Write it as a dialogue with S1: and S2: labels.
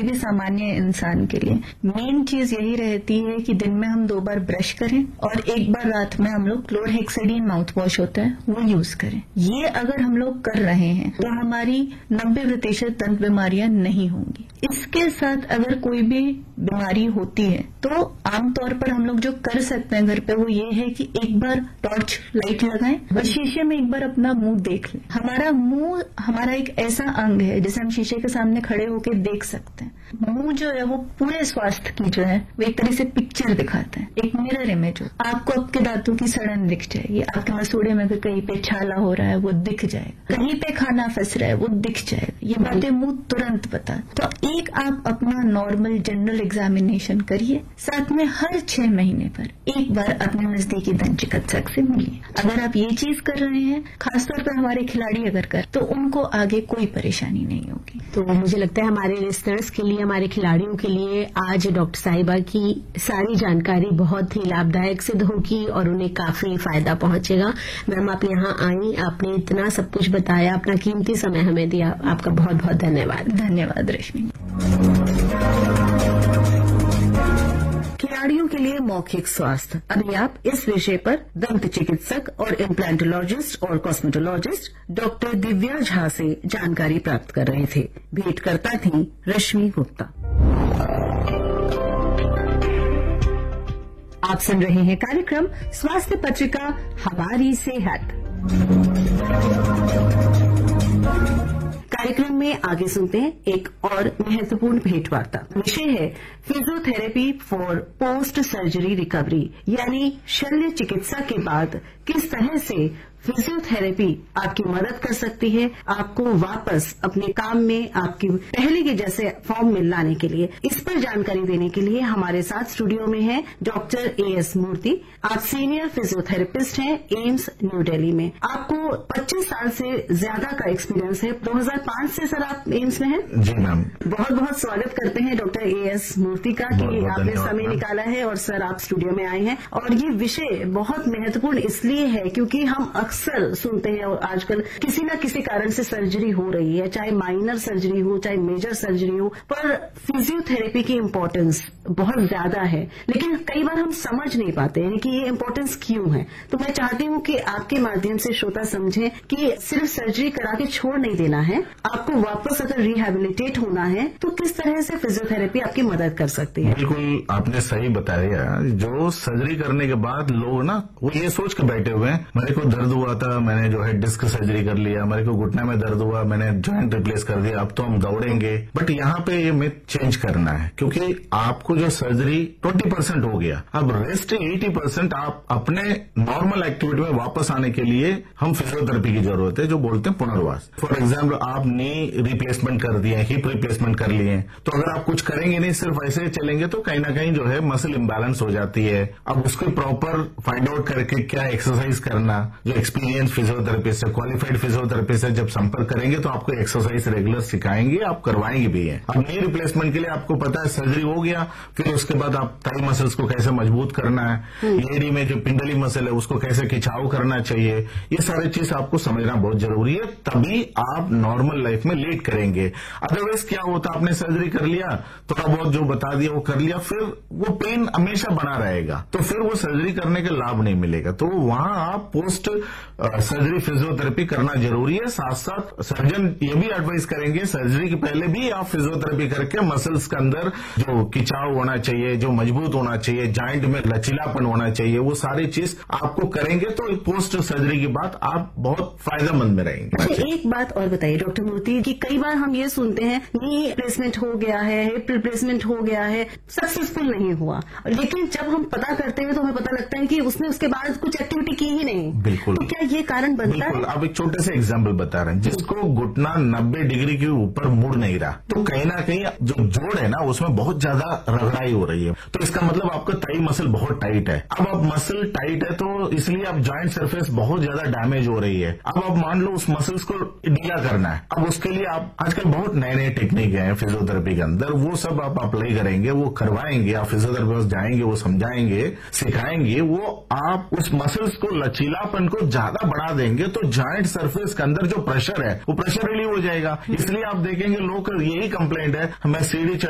S1: किसी भी सामान्य इंसान के लिए मेन चीज यही रहती है कि दिन में हम 2 बार ब्रश करें और 1 बार रात में हम लोग क्लोरहेक्सिडिन माउथ वॉश होता है वो यूज करें। ये अगर हम लोग कर रहे हैं तो हमारी 90% दंत बीमारियां नहीं होंगी। इसके साथ अगर कोई भी बीमारी होती है तो आमतौर पर हम लोग जो कर सकते हैं घर पे वो ये है कि एक बार टॉर्च लाइट लगाएं और शीशे में एक बार अपना मुंह देख लें। हमारा मुंह हमारा एक ऐसा अंग है जिसे हम शीशे के सामने खड़े होकर देख सकते हैं। मुंह जो है वो पूरे स्वास्थ्य की जो है वो एक तरह से पिक्चर दिखाता है, एक मिरर इमेज हो। आपको आपके दांतों की सड़न दिख जाएगी, आपके मसूड़े में अगर कहीं पे छाला हो रहा है वो दिख जाएगा, कहीं पे खाना फंस रहा है वो दिख जाएगा। ये बातें मुंह तुरंत बता। तो एक आप अपना नॉर्मल जनरल एग्जामिनेशन करिए, साथ में हर 6 महीने पर एक बार अपने नजदीकी दंत चिकित्सक से मिलिए। अगर आप ये चीज कर रहे हैं, खासतौर पर हमारे खिलाड़ी अगर कर, तो उनको आगे कोई परेशानी नहीं होगी।
S2: तो मुझे लगता है हमारे लिसनर्स के लिए, हमारे खिलाड़ियों के लिए आज डॉक्टर साहिबा की सारी जानकारी बहुत ही लाभदायक सिद्ध होगी और उन्हें काफी फायदा पहुंचेगा। मैम, आप यहाँ आई, आपने इतना सब कुछ बताया, अपना कीमती समय हमें दिया, आपका बहुत बहुत धन्यवाद।
S1: धन्यवाद रश्मि।
S3: खिलाड़ियों के लिए मौखिक स्वास्थ्य, अभी आप इस विषय पर दंत चिकित्सक और इम्प्लांटोलॉजिस्ट और कॉस्मेटोलॉजिस्ट डॉक्टर दिव्या झा से जानकारी प्राप्त कर रहे थे। भेंटकर्ता थी रश्मि गुप्ता। आप सुन रहे हैं कार्यक्रम स्वास्थ्य पत्रिका हमारी सेहत। कार्यक्रम में आगे सुनते हैं एक और महत्वपूर्ण भेंटवार्ता। विषय है physiotherapy for post surgery recovery, यानी शल्य चिकित्सा के बाद किस तरह से फिजियोथेरेपी आपकी मदद कर सकती है आपको वापस अपने काम में आपकी पहले के जैसे फॉर्म में लाने के लिए। इस पर जानकारी देने के लिए हमारे साथ स्टूडियो में है डॉक्टर एएस मूर्ति। आप सीनियर फिजियोथेरेपिस्ट हैं एम्स न्यू दिल्ली में। आपको 25 साल से ज्यादा का एक्सपीरियंस है। 2005 से सर आप एम्स में हैं?
S4: जी मैम।
S3: बहुत बहुत स्वागत करते हैं डॉक्टर एएस मूर्ति का कि आपने समय निकाला है और सर आप स्टूडियो में आए हैं। और ये विषय बहुत महत्वपूर्ण इसलिए है क्योंकि हम अक्सर सुनते हैं और आजकल किसी न किसी कारण से सर्जरी हो रही है, चाहे माइनर सर्जरी हो चाहे मेजर सर्जरी हो, पर फिजियोथेरेपी की इम्पोर्टेंस बहुत ज्यादा है। लेकिन कई बार हम समझ नहीं पाते हैं कि ये इम्पोर्टेंस क्यों है। तो मैं चाहती हूँ कि आपके माध्यम से श्रोता समझें कि सिर्फ सर्जरी करा के छोड़ नहीं देना है, आपको वापस अगर रिहेबिलिटेट होना है तो किस तरह से फिजियोथेरेपी आपकी मदद कर सकती है।
S4: बिल्कुल आपने सही बताया। जो सर्जरी करने के बाद लोग ना वो ये सोच के बैठे हुए हैं, मेरे को दर्द हुआ था, मैंने जो है डिस्क सर्जरी कर लिया, मेरे को घुटने में दर्द हुआ, मैंने जॉइंट रिप्लेस कर दिया, अब तो हम दौड़ेंगे। बट यहाँ पे ये मिथ चेंज करना है क्योंकि आपको जो सर्जरी 20% हो गया, अब रेस्ट 80% आप अपने नॉर्मल एक्टिविटी में वापस आने के लिए हम फिजियोथेरेपी की जरूरत है, जो बोलते हैं पुनर्वास। फॉर एग्जाम्पल आप नी रिप्लेसमेंट कर दिए, हिप रिप्लेसमेंट कर लिए, तो अगर आप कुछ करेंगे नहीं सिर्फ ऐसे चलेंगे तो कहीं ना कहीं जो है मसल इम्बैलेंस हो जाती है। अब उसको प्रॉपर फाइंड आउट करके क्या एक्सरसाइज करना, जो एक्सपीरियंस फिजियोथेरेपिस्ट है, क्वालिफाइड फिजियोथेरेपिस्ट है, जब संपर्क करेंगे तो आपको एक्सरसाइज रेगुलर सिखाएंगे, आप करवाएंगे भी है। अब नी रिप्लेसमेंट के लिए आपको पता है सर्जरी हो गया, फिर उसके बाद आप थाई मसल्स को कैसे मजबूत करना है, एडी में जो पिंडली मसल है उसको कैसे खिंचाव करना चाहिए, ये सारी चीज आपको समझना बहुत जरूरी है, तभी आप नॉर्मल लाइफ में लीड करेंगे। अदरवाइज क्या होता, आपने सर्जरी कर लिया, थोड़ा बहुत जो बता दिया वो कर लिया, फिर वो पेन हमेशा बना रहेगा, तो फिर वो सर्जरी करने का लाभ नहीं मिलेगा। तो वहां आप पोस्ट सर्जरी फिजियोथेरेपी करना जरूरी है। साथ साथ सर्जन ये भी एडवाइस करेंगे सर्जरी के पहले भी आप फिजियोथेरेपी करके मसल्स के अंदर जो खिंचाव होना चाहिए, जो मजबूत होना चाहिए, जॉइंट में लचीलापन होना चाहिए, वो सारी चीज आपको करेंगे तो पोस्ट सर्जरी के बाद आप बहुत फायदेमंद में रहेंगे।
S3: एक बात और बताइए डॉक्टर मूर्ति कि कई बार हम ये सुनते हैं नी रिप्लेसमेंट हो गया है, हिप रिप्लेसमेंट हो गया है, सक्सेसफुल नहीं हुआ, लेकिन जब हम पता करते हैं तो हमें पता लगता है कि उसने उसके बाद कुछ एक्टिविटी की ही नहीं।
S4: बिल्कुल।
S3: तो क्या ये कारण बनता है?
S4: अब एक छोटे से एग्जाम्पल बता रहे हैं, जिसको घुटना 90 डिग्री के ऊपर मुड़ नहीं रहा, तो कहीं ना कहीं जो जोड़ है ना उसमें बहुत ज्यादा रगड़ाई हो रही है, तो इसका मतलब आपका थाई मसल बहुत टाइट है। अब आप मसल टाइट है तो इसलिए आप जॉइंट सरफेस बहुत ज्यादा डैमेज हो रही है। अब आप मान लो उस मसल्स को ढीला करना है, अब उसके लिए आप आजकल बहुत नए नए टेक्निक है फिजियोथेरेपी के अंदर, वो सब आप अप्लाई करेंगे, वो करवाएंगे, आप फिजियोथेरेपी जाएंगे, वो समझाएंगे, सिखाएंगे, वो आप उस मसल्स को लचीलापन को ज्यादा बढ़ा देंगे तो जॉइंट सरफेस के अंदर जो प्रेशर है वो प्रेशर रिलीव हो जाएगा। इसलिए आप देखेंगे लोग यही कंप्लेंट है, मैं सीढ़ी